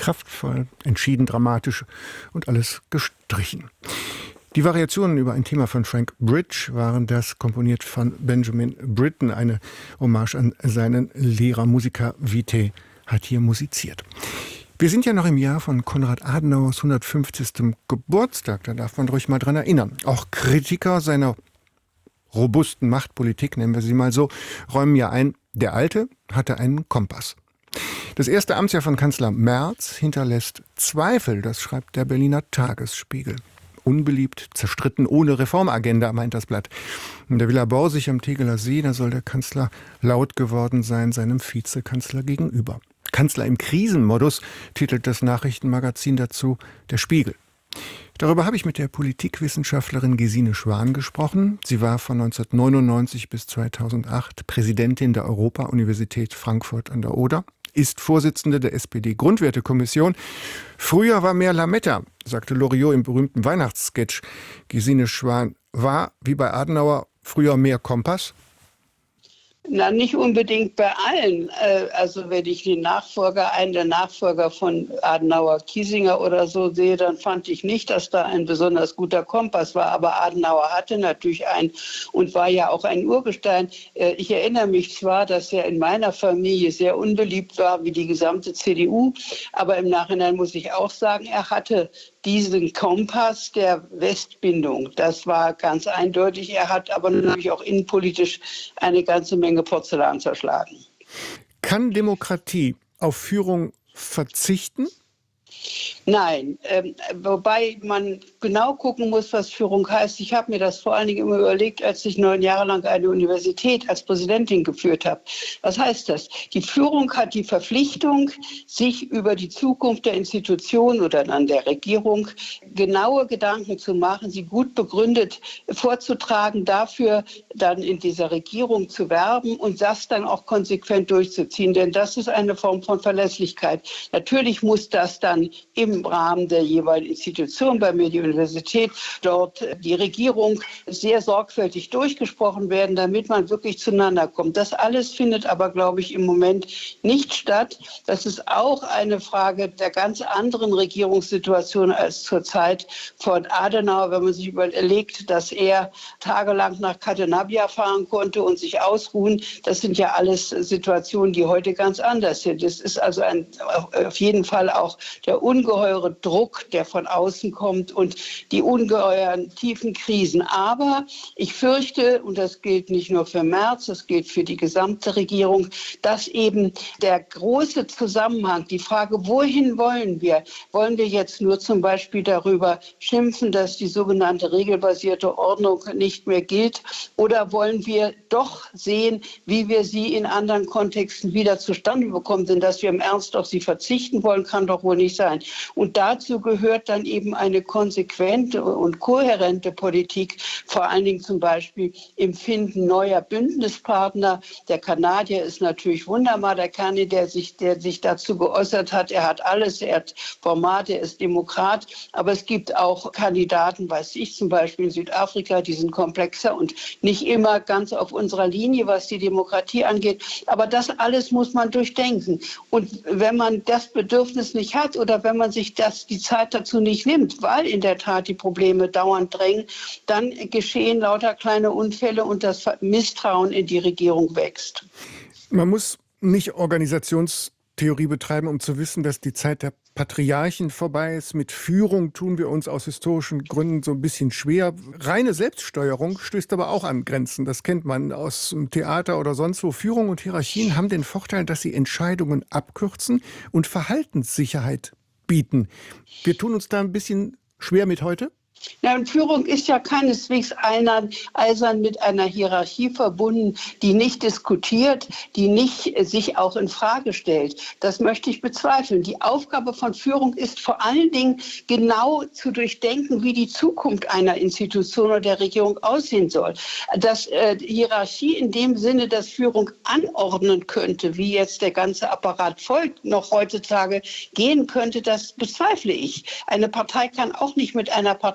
Kraftvoll, entschieden, dramatisch und alles gestrichen. Die Variationen über ein Thema von Frank Bridge waren das, komponiert von Benjamin Britten. Eine Hommage an seinen Lehrer, Musica Vitae, hat hier musiziert. Wir sind ja noch im Jahr von Konrad Adenauers 150. Geburtstag. Da darf man ruhig mal dran erinnern. Auch Kritiker seiner robusten Machtpolitik, nennen wir sie mal so, räumen ja ein, der Alte hatte einen Kompass. Das erste Amtsjahr von Kanzler Merz hinterlässt Zweifel, das schreibt der Berliner Tagesspiegel. Unbeliebt, zerstritten, ohne Reformagenda, meint das Blatt. In der Villa Borsig am Tegeler See, da soll der Kanzler laut geworden sein, seinem Vizekanzler gegenüber. Kanzler im Krisenmodus, titelt das Nachrichtenmagazin dazu, der Spiegel. Darüber habe ich mit der Politikwissenschaftlerin Gesine Schwan gesprochen. Sie war von 1999 bis 2008 Präsidentin der Europa-Universität Frankfurt an der Oder, ist Vorsitzende der SPD-Grundwertekommission. Früher war mehr Lametta, sagte Loriot im berühmten Weihnachtssketch. Gesine Schwan, war, wie bei Adenauer, früher mehr Kompass? Na, nicht unbedingt bei allen. Also wenn ich einen der Nachfolger von Adenauer, Kiesinger oder so sehe, dann fand ich nicht, dass da ein besonders guter Kompass war. Aber Adenauer hatte natürlich einen und war ja auch ein Urgestein. Ich erinnere mich zwar, dass er in meiner Familie sehr unbeliebt war, wie die gesamte CDU. Aber im Nachhinein muss ich auch sagen, er hatte diesen Kompass der Westbindung. Das war ganz eindeutig. Er hat aber natürlich auch innenpolitisch eine ganze Menge Porzellan zerschlagen. Kann Demokratie auf Führung verzichten? Nein, wobei man genau gucken muss, was Führung heißt. Ich habe mir das vor allen Dingen immer überlegt, als ich 9 Jahre lang eine Universität als Präsidentin geführt habe. Was heißt das? Die Führung hat die Verpflichtung, sich über die Zukunft der Institution oder dann der Regierung genaue Gedanken zu machen, sie gut begründet vorzutragen, dafür dann in dieser Regierung zu werben und das dann auch konsequent durchzuziehen. Denn das ist eine Form von Verlässlichkeit. Natürlich muss das dann im Rahmen der jeweiligen Institution, bei mir die Universität, dort die Regierung sehr sorgfältig durchgesprochen werden, damit man wirklich zueinander kommt. Das alles findet aber, glaube ich, im Moment nicht statt. Das ist auch eine Frage der ganz anderen Regierungssituation als zur Zeit von Adenauer, wenn man sich überlegt, dass er tagelang nach Cadenabia fahren konnte und sich ausruhen. Das sind ja alles Situationen, die heute ganz anders sind. Es ist also auf jeden Fall auch der ungeheure Druck, der von außen kommt und die ungeheuren tiefen Krisen. Aber ich fürchte, und das gilt nicht nur für Merz, das gilt für die gesamte Regierung, dass eben der große Zusammenhang, die Frage, wohin wollen wir? Wollen wir jetzt nur zum Beispiel darüber schimpfen, dass die sogenannte regelbasierte Ordnung nicht mehr gilt? Oder wollen wir doch sehen, wie wir sie in anderen Kontexten wieder zustande bekommen? Denn dass wir im Ernst auf sie verzichten wollen, kann doch wohl nicht sein. Und dazu gehört dann eben eine konsequente und kohärente Politik, vor allen Dingen zum Beispiel im Finden neuer Bündnispartner. Der Kanadier ist natürlich wunderbar, der Kani, der sich dazu geäußert hat. Er hat alles, er hat Format, er ist Demokrat. Aber es gibt auch Kandidaten, weiß ich zum Beispiel in Südafrika, die sind komplexer und nicht immer ganz auf unserer Linie, was die Demokratie angeht. Aber das alles muss man durchdenken. Und wenn man das Bedürfnis nicht hat oder wenn man sich die Zeit dazu nicht nimmt, weil in der Tat die Probleme dauernd drängen, dann geschehen lauter kleine Unfälle und das Misstrauen in die Regierung wächst. Man muss nicht Organisationstheorie betreiben, um zu wissen, dass die Zeit der Patriarchen vorbei ist. Mit Führung tun wir uns aus historischen Gründen so ein bisschen schwer. Reine Selbststeuerung stößt aber auch an Grenzen. Das kennt man aus dem Theater oder sonst wo. Führung und Hierarchien haben den Vorteil, dass sie Entscheidungen abkürzen und Verhaltenssicherheit bieten. Wir tun uns da ein bisschen schwer mit heute. Ja, und Führung ist ja keineswegs eisern mit einer Hierarchie verbunden, die nicht diskutiert, die nicht sich auch in Frage stellt. Das möchte ich bezweifeln. Die Aufgabe von Führung ist vor allen Dingen genau zu durchdenken, wie die Zukunft einer Institution oder der Regierung aussehen soll. Dass Hierarchie in dem Sinne, dass Führung anordnen könnte, wie jetzt der ganze Apparat folgt, noch heutzutage gehen könnte, das bezweifle ich. Eine Partei kann auch nicht mit einer Partei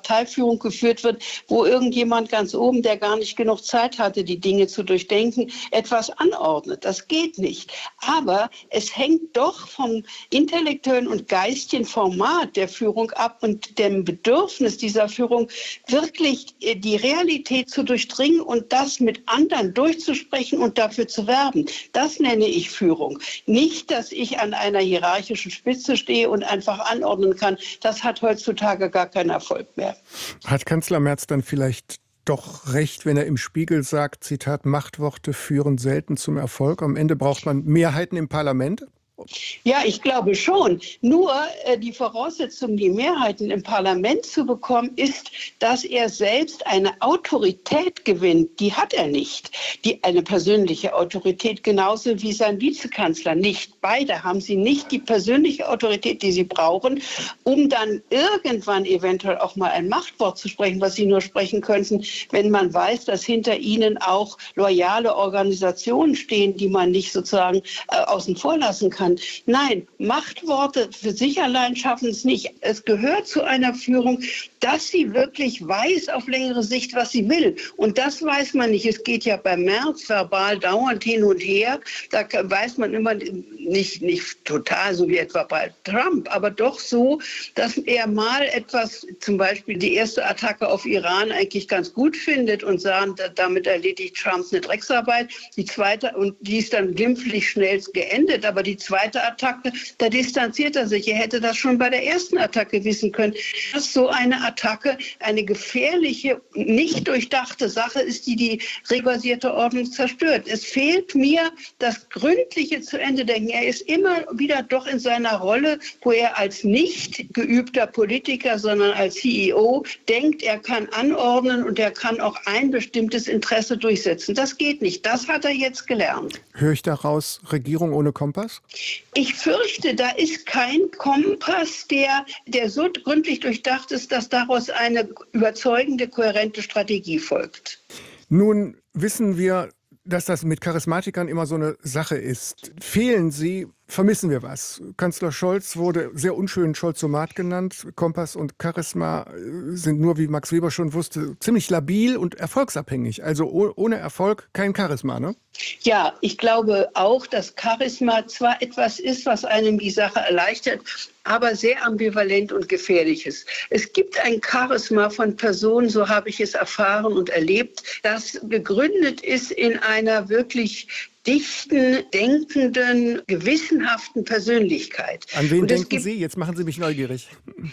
Parteiführung geführt wird, wo irgendjemand ganz oben, der gar nicht genug Zeit hatte, die Dinge zu durchdenken, etwas anordnet. Das geht nicht. Aber es hängt doch vom intellektuellen und geistigen Format der Führung ab und dem Bedürfnis dieser Führung, wirklich die Realität zu durchdringen und das mit anderen durchzusprechen und dafür zu werben. Das nenne ich Führung. Nicht, dass ich an einer hierarchischen Spitze stehe und einfach anordnen kann. Das hat heutzutage gar keinen Erfolg mehr. Hat Kanzler Merz dann vielleicht doch recht, wenn er im Spiegel sagt, Zitat, Machtworte führen selten zum Erfolg? Am Ende braucht man Mehrheiten im Parlament? Ja, ich glaube schon. Nur die Voraussetzung, die Mehrheiten im Parlament zu bekommen, ist, dass er selbst eine Autorität gewinnt. Die hat er nicht. Eine persönliche Autorität, genauso wie sein Vizekanzler nicht. Beide haben sie nicht die persönliche Autorität, die sie brauchen, um dann irgendwann eventuell auch mal ein Machtwort zu sprechen, was sie nur sprechen könnten, wenn man weiß, dass hinter ihnen auch loyale Organisationen stehen, die man nicht sozusagen außen vor lassen kann. Nein, Machtworte für sich allein schaffen es nicht. Es gehört zu einer Führung, dass sie wirklich weiß auf längere Sicht, was sie will. Und das weiß man nicht. Es geht ja bei Merz verbal dauernd hin und her. Da weiß man immer nicht total, so wie etwa bei Trump, aber doch so, dass er mal etwas, zum Beispiel die erste Attacke auf Iran, eigentlich ganz gut findet und sagt, damit erledigt Trump eine Drecksarbeit. Die zweite, und die ist dann glimpflich schnell geendet, aber die zweite Attacke, da distanziert er sich. Er hätte das schon bei der ersten Attacke wissen können, dass so eine Attacke eine gefährliche, nicht durchdachte Sache ist, die regelbasierte Ordnung zerstört. Es fehlt mir das gründliche zu Ende denken. Er ist immer wieder doch in seiner Rolle, wo er als nicht geübter Politiker, sondern als CEO denkt, er kann anordnen und er kann auch ein bestimmtes Interesse durchsetzen. Das geht nicht. Das hat er jetzt gelernt. Höre ich daraus Regierung ohne Kompass? Ich fürchte, da ist kein Kompass, der so gründlich durchdacht ist, dass daraus eine überzeugende, kohärente Strategie folgt. Nun wissen wir, dass das mit Charismatikern immer so eine Sache ist. Fehlen sie, vermissen wir was? Kanzler Scholz wurde sehr unschön Scholzomat genannt. Kompass und Charisma sind nur, wie Max Weber schon wusste, ziemlich labil und erfolgsabhängig. Also ohne Erfolg kein Charisma, ne? Ja, ich glaube auch, dass Charisma zwar etwas ist, was einem die Sache erleichtert, aber sehr ambivalent und gefährlich ist. Es gibt ein Charisma von Personen, so habe ich es erfahren und erlebt, das gegründet ist in einer wirklich dichten, denkenden, gewissenhaften Persönlichkeit. An wen denken Sie? Jetzt machen Sie mich neugierig.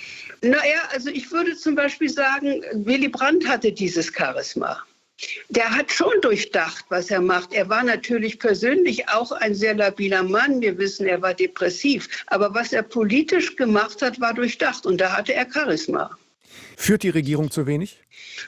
Naja, also ich würde zum Beispiel sagen, Willy Brandt hatte dieses Charisma. Der hat schon durchdacht, was er macht. Er war natürlich persönlich auch ein sehr labiler Mann. Wir wissen, er war depressiv. Aber was er politisch gemacht hat, war durchdacht. Und da hatte er Charisma. Führt die Regierung zu wenig?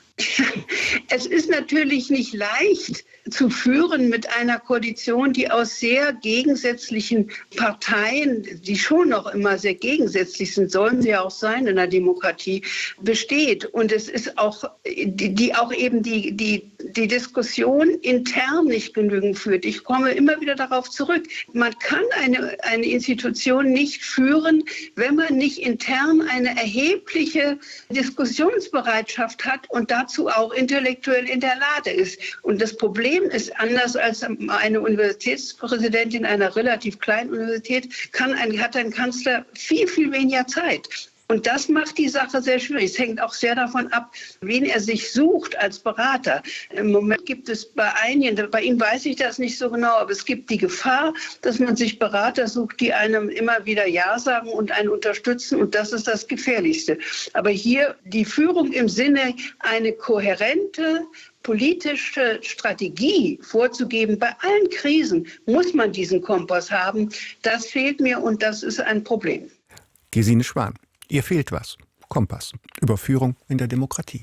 Es ist natürlich nicht leicht zu führen mit einer Koalition, die aus sehr gegensätzlichen Parteien, die schon noch immer sehr gegensätzlich sind, sollen sie ja auch sein in einer Demokratie, besteht. Und es ist auch, die auch eben die Diskussion intern nicht genügend führt. Ich komme immer wieder darauf zurück. Man kann eine Institution nicht führen, wenn man nicht intern eine erhebliche Diskussionsbereitschaft hat und dazu auch intellektuell in der Lage ist. Und das Problem ist, anders als eine Universitätspräsidentin einer relativ kleinen Universität, hat ein Kanzler viel, viel weniger Zeit. Und das macht die Sache sehr schwierig. Es hängt auch sehr davon ab, wen er sich sucht als Berater. Im Moment gibt es bei einigen, bei ihm weiß ich das nicht so genau, aber es gibt die Gefahr, dass man sich Berater sucht, die einem immer wieder Ja sagen und einen unterstützen. Und das ist das Gefährlichste. Aber hier die Führung im Sinne, eine kohärente politische Strategie vorzugeben. Bei allen Krisen muss man diesen Kompass haben. Das fehlt mir und das ist ein Problem. Gesine Schwan. Ihr fehlt was. Kompass. Überführung in der Demokratie.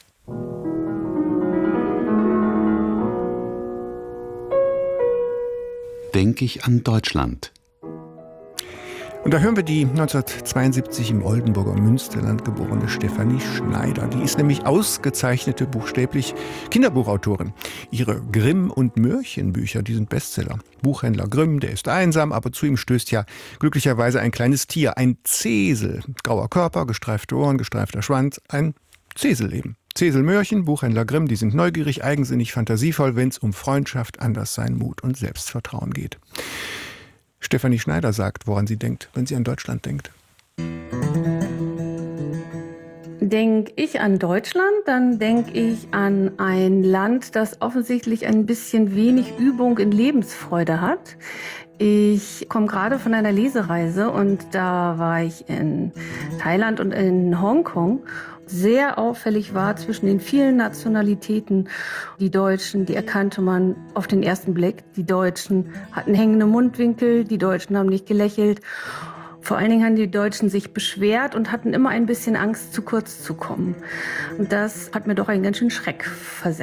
Denke ich an Deutschland. Und da hören wir die 1972 im Oldenburger Münsterland geborene Stefanie Schneider. Die ist nämlich ausgezeichnete, buchstäblich Kinderbuchautorin. Ihre Grimm- und Mörchenbücher, die sind Bestseller. Buchhändler Grimm, der ist einsam, aber zu ihm stößt ja glücklicherweise ein kleines Tier, ein Zesel. Grauer Körper, gestreifte Ohren, gestreifter Schwanz, ein Cesel eben. Cesel Mörchen, Buchhändler Grimm, die sind neugierig, eigensinnig, fantasievoll, wenn es um Freundschaft, Anderssein, Mut und Selbstvertrauen geht. Stefanie Schneider sagt, woran sie denkt, wenn sie an Deutschland denkt. Denke ich an Deutschland, dann denke ich an ein Land, das offensichtlich ein bisschen wenig Übung in Lebensfreude hat. Ich komme gerade von einer Lesereise und da war ich in Thailand und in Hongkong. Sehr auffällig war zwischen den vielen Nationalitäten die Deutschen, die erkannte man auf den ersten Blick. Die Deutschen hatten hängende Mundwinkel, die Deutschen haben nicht gelächelt. Vor allen Dingen haben die Deutschen sich beschwert und hatten immer ein bisschen Angst, zu kurz zu kommen. Und das hat mir doch einen ganz schönen Schreck versetzt.